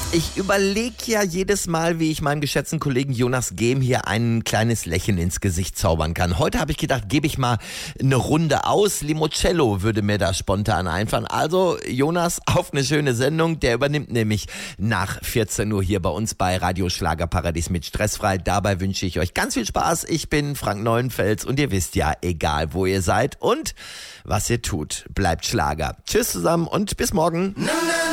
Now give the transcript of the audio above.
Ich überlege ja jedes Mal, wie ich meinem geschätzten Kollegen Jonas Gehm hier ein kleines Lächeln ins Gesicht zaubern kann. Heute habe ich gedacht, gebe ich mal eine Runde aus. Limoncello würde mir da spontan einfallen. Also Jonas, auf eine schöne Sendung. Der übernimmt nämlich nach 14 Uhr hier bei uns bei Radio Schlagerparadies mit Stressfrei. Dabei wünsche ich euch ganz viel Spaß. Ich bin Frank Neuenfels und ihr wisst ja, egal wo ihr seid und was ihr tut, bleibt Schlager. Tschüss zusammen und bis morgen.